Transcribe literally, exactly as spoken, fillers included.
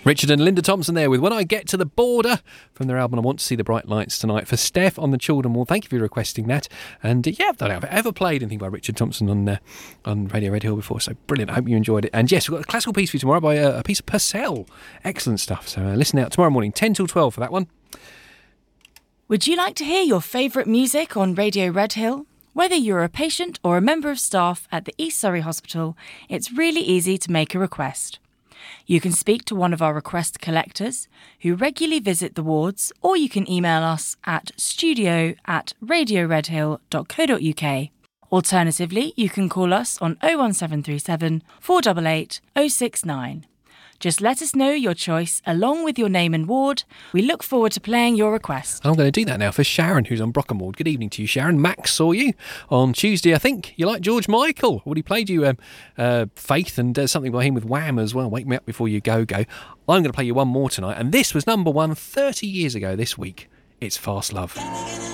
Richard and Linda Thompson there with When I Get to the Border from their album I Want to See the Bright Lights Tonight. For Steph on the Children Wall, thank you for requesting that. And uh, yeah, I don't know if I've ever played anything by Richard Thompson on uh, on Radio Red Hill before, so brilliant. I hope you enjoyed it. And yes, we've got a classical piece for you tomorrow by uh, a piece of Purcell. Excellent stuff. So uh, listen out tomorrow morning, ten till twelve for that one. Would you like to hear your favourite music on Radio Red Hill? Whether you're a patient or a member of staff at the East Surrey Hospital, it's really easy to make a request. You can speak to one of our request collectors who regularly visit the wards, or you can email us at studio at radioredhill dot co dot uk. Alternatively, you can call us on oh one seven three seven, four eight eight, oh six nine. Just let us know your choice along with your name and ward. We look forward to playing your request. I'm going to do that now for Sharon, who's on Brockham Ward. Good evening to you, Sharon. Max saw you on Tuesday, I think. You like George Michael. Well, he played you um, uh, Faith and uh, something by him with Wham as well. Wake Me Up Before You Go Go. I'm going to play you one more tonight. And this was number one thirty years ago this week. It's Fast Love.